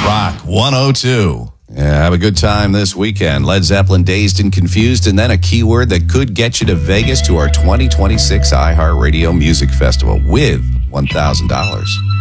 Rock 102. Yeah, have a good time this weekend. Led Zeppelin, Dazed and Confused, and then a keyword that could get you to Vegas to our 2026 iHeartRadio Music Festival with $1,000.